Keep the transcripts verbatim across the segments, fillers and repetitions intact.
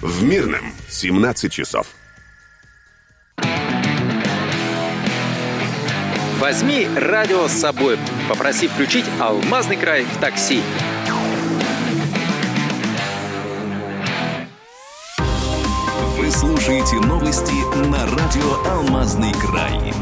В Мирном семнадцать часов. Возьми радио с собой. Попроси включить «Алмазный край» в такси. Вы слушаете новости на радио «Алмазный край».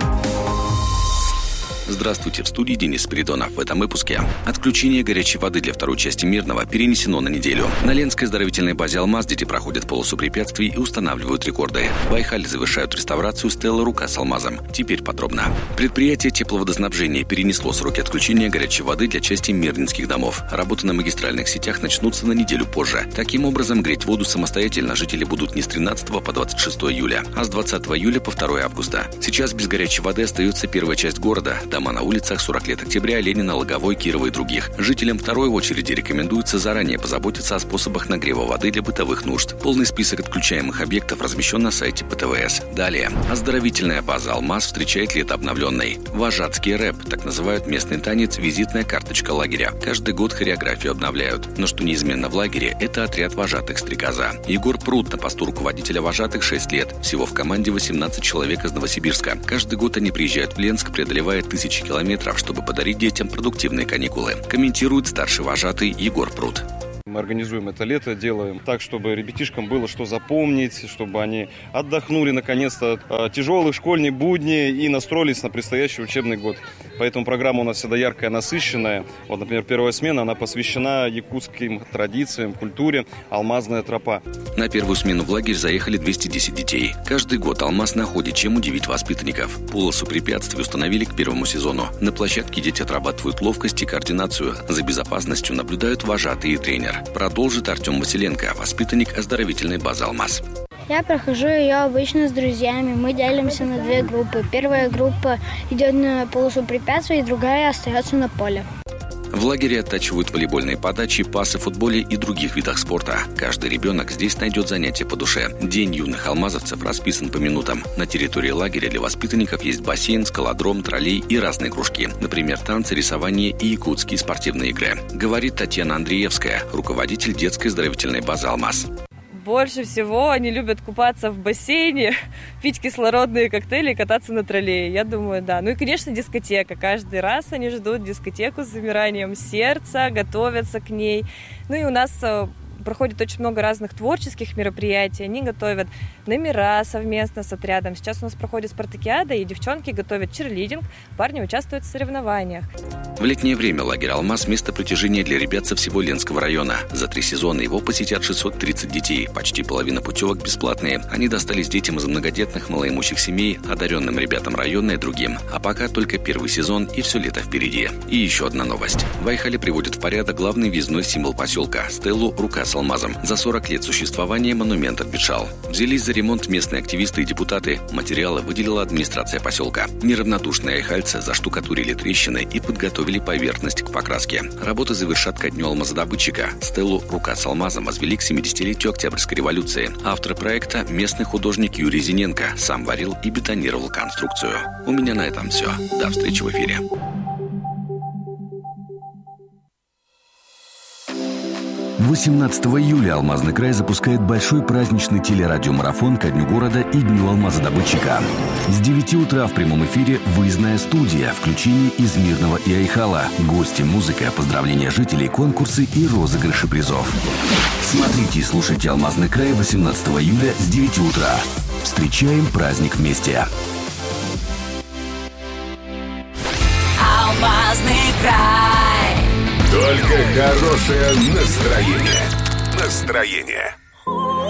Здравствуйте, в студии Денис Спиридонов. В этом выпуске. Отключение горячей воды для второй части Мирного перенесено на неделю. На Ленской оздоровительной базе «Алмаз» дети проходят полосу препятствий и устанавливают рекорды. В Айхале завершают реставрацию стелы «Рука с алмазом». Теперь подробно. Предприятие тепловодоснабжения перенесло сроки отключения горячей воды для части мирнинских домов. Работы на магистральных сетях начнутся на неделю позже. Таким образом, греть воду самостоятельно жители будут не с тринадцатого по двадцать шестое июля, а с двадцатого июля по второе августа. Сейчас без горячей воды остается первая часть города. Дома на улицах сорок лет октября, Ленина, Логовой, Кирова и других. Жителям второй очереди рекомендуется заранее позаботиться о способах нагрева воды для бытовых нужд. Полный список отключаемых объектов размещен на сайте пэ тэ вэ эс. Далее. Оздоровительная база «Алмаз» встречает лето обновленной. Вожатский рэп, так называют местный танец, визитная карточка лагеря. Каждый год хореографию обновляют. Но что неизменно в лагере, это отряд вожатых «Стрекоза». Егор Прут на посту руководителя вожатых шесть лет. Всего в команде восемнадцать человек из Новосибирска. Каждый год они приезжают в Ленск, преодолевая тысячи километров, чтобы подарить детям продуктивные каникулы. Комментирует старший вожатый Егор Прут. Мы организуем это лето, делаем так, чтобы ребятишкам было что запомнить, чтобы они отдохнули наконец-то от тяжелых школьных будней и настроились на предстоящий учебный год. Поэтому программа у нас всегда яркая, насыщенная. Вот, например, первая смена, она посвящена якутским традициям, культуре «Алмазная тропа». На первую смену в лагерь заехали двести десять детей. Каждый год «Алмаз» находит, чем удивить воспитанников. Полосу препятствий установили к первому сезону. На площадке дети отрабатывают ловкость и координацию. За безопасностью наблюдают вожатый и тренер. Продолжит Артем Василенко, воспитанник оздоровительной базы «Алмаз». Я прохожу ее обычно с друзьями. Мы делимся на две группы. Первая группа идет на полосу препятствий, другая остается на поле. В лагере оттачивают волейбольные подачи, пасы в футболе и других видах спорта. Каждый ребенок здесь найдет занятие по душе. День юных алмазовцев расписан по минутам. На территории лагеря для воспитанников есть бассейн, скалодром, троллей и разные кружки. Например, танцы, рисование и якутские спортивные игры. Говорит Татьяна Андреевская, руководитель детской оздоровительной базы «Алмаз». Больше всего они любят купаться в бассейне, пить кислородные коктейли и кататься на троллее. Я думаю, да. Ну и, конечно, дискотека. Каждый раз они ждут дискотеку с замиранием сердца, готовятся к ней. Ну и у нас проходит очень много разных творческих мероприятий. Они готовят номера совместно с отрядом. Сейчас у нас проходит спартакиада, и девчонки готовят чирлидинг, парни участвуют в соревнованиях. В летнее время лагерь «Алмаз» – место притяжения для ребят со всего Ленского района. За три сезона его посетят шестьсот тридцать детей. Почти половина путевок бесплатные. Они достались детям из многодетных, малоимущих семей, одаренным ребятам района и другим. А пока только первый сезон и все лето впереди. И еще одна новость. В Айхале приводят в порядок главный въездной символ поселка – стелу «Рука с алмазом». За сорок лет существования монумент обветшал. Взялись за ремонт местные активисты и депутаты. Материалы выделила администрация поселка. Неравнодушные айхальцы заштукатурили трещины и подготовили поверхность к покраске. Работы завершат ко дню алмазодобытчика. Стелу «Рука с алмазом» возвели к семидесятилетию Октябрьской революции. Автор проекта – местный художник Юрий Зиненко. Сам варил и бетонировал конструкцию. У меня на этом все. До встречи в эфире. восемнадцатого июля Алмазный край запускает большой праздничный телерадиомарафон ко Дню города и Дню алмазодобытчика. С девяти утра в прямом эфире выездная студия, включение из Мирного и Айхала, гости, музыка, поздравления жителей, конкурсы и розыгрыши призов. Смотрите и слушайте Алмазный край восемнадцатого июля с девяти утра. Встречаем праздник вместе. Алмазный край. Только хорошее настроение. Настроение.